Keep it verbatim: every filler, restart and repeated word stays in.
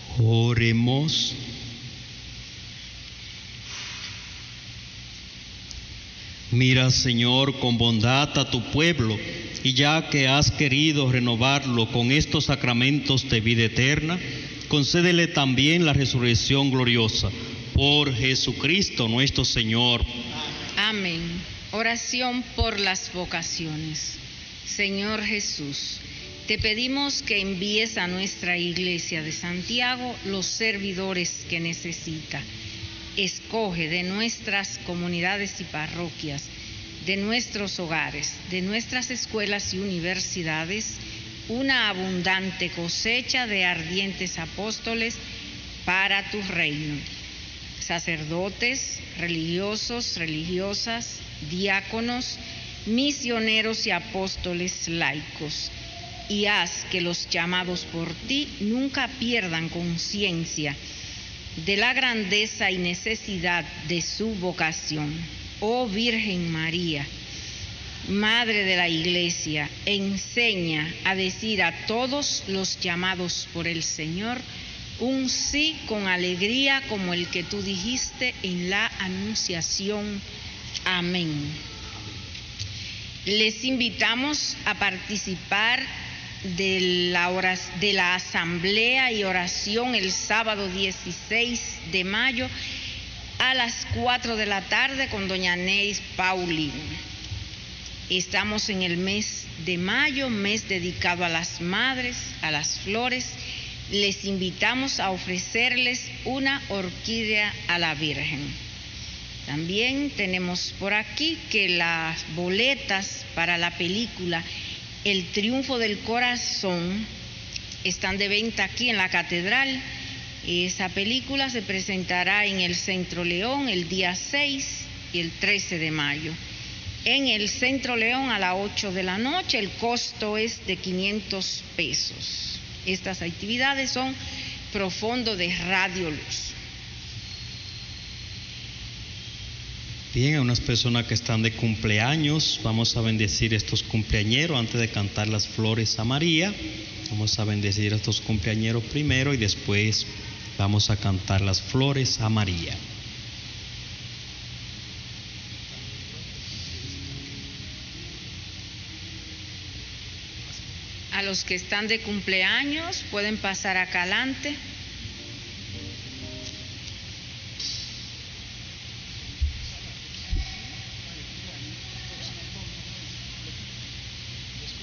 Oremos. Mira, Señor, con bondad a tu pueblo, y ya que has querido renovarlo con estos sacramentos de vida eterna, concédele también la resurrección gloriosa. Por Jesucristo nuestro Señor. Amén. Oración por las vocaciones. Señor Jesús, te pedimos que envíes a nuestra Iglesia de Santiago los servidores que necesita. Escoge de nuestras comunidades y parroquias, de nuestros hogares, de nuestras escuelas y universidades, una abundante cosecha de ardientes apóstoles para tu reino. Sacerdotes, religiosos, religiosas, diáconos, misioneros y apóstoles laicos, y haz que los llamados por ti nunca pierdan conciencia de la grandeza y necesidad de su vocación. Oh Virgen María, Madre de la Iglesia, enseña a decir a todos los llamados por el Señor un sí con alegría como el que tú dijiste en la Anunciación. Amén. Les invitamos a participar de la, oración, de la asamblea y oración el sábado dieciséis de mayo a las cuatro de la tarde con doña Neis Paulino. Estamos en el mes de mayo, mes dedicado a las madres, a las flores. Les invitamos a ofrecerles una orquídea a la Virgen. También tenemos por aquí que las boletas para la película El Triunfo del Corazón están de venta aquí en la Catedral. Esa película se presentará en el Centro León el día seis y el trece de mayo. En el Centro León a las ocho de la noche, el costo es de quinientos pesos. Estas actividades son pro fondo de Radio Luz. Bien, a unas personas que están de cumpleaños, vamos a bendecir estos cumpleañeros antes de cantar las flores a María. Vamos a bendecir a estos cumpleañeros primero y después vamos a cantar las flores a María. A los que están de cumpleaños pueden pasar acá adelante.